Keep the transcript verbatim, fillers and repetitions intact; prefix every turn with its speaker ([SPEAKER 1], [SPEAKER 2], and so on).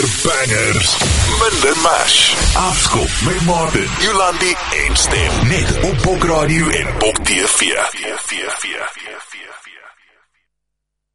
[SPEAKER 1] Meer bangers, minder mash. Afskop met Martin, Jolandi en Stem. Net op Bok Radio en Bok T V.